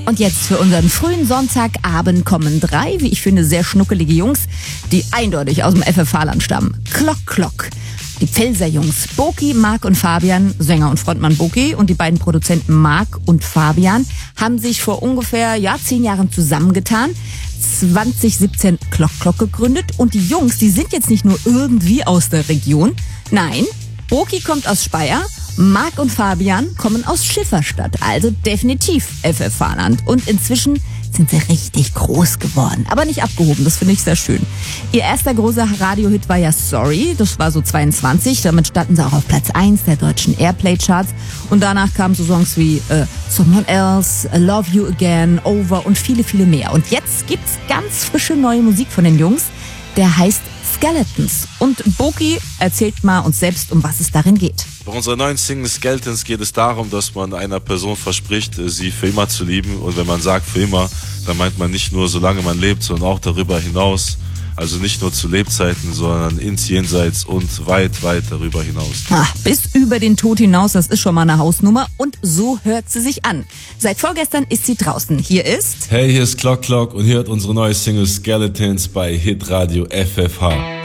Und jetzt für unseren frühen Sonntagabend kommen 3, wie ich finde, sehr schnuckelige Jungs, die eindeutig aus dem FFH-Land stammen. Klock, Klock. Die Pfälzer Jungs, Boki, Marc und Fabian, Sänger und Frontmann Boki und die beiden Produzenten Marc und Fabian haben sich vor ungefähr 10 Jahren zusammengetan, 2017 Klock, Klock gegründet und die Jungs, die sind jetzt nicht nur irgendwie aus der Region, nein, Boki kommt aus Speyer, Marc und Fabian kommen aus Schifferstadt, also definitiv FFH-Land. Und inzwischen sind sie richtig groß geworden, aber nicht abgehoben, das finde ich sehr schön. Ihr erster großer Radiohit war ja Sorry, das war so 22, damit standen sie auch auf Platz 1 der deutschen Airplay-Charts. Und danach kamen so Songs wie Someone Else, Love You Again, Over und viele, viele mehr. Und jetzt gibt's ganz frische neue Musik von den Jungs, der heißt Skeletons. Und Boki erzählt mal uns selbst, um was es darin geht. Bei unserer neuen Single Skeletons geht es darum, dass man einer Person verspricht, sie für immer zu lieben. Und wenn man sagt für immer, dann meint man nicht nur, solange man lebt, sondern auch darüber hinaus. Also nicht nur zu Lebzeiten, sondern ins Jenseits und weit, weit darüber hinaus. Bis über den Tod hinaus, das ist schon mal eine Hausnummer. Und so hört sie sich an. Seit vorgestern ist sie draußen. Hier ist... Hey, hier ist Klock Klock und hier hört unsere neue Single Skeletons bei Hitradio FFH.